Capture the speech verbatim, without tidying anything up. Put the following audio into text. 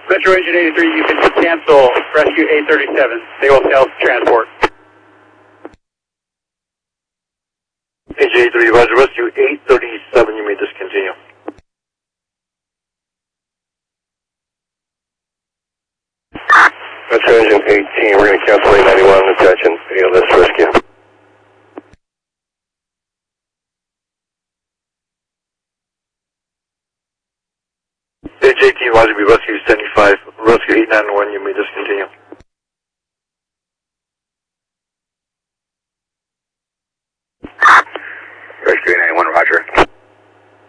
Metro Engine eighty-three, you can cancel Rescue eight thirty-seven. They will fail transport. Engine eighty-three, Roger,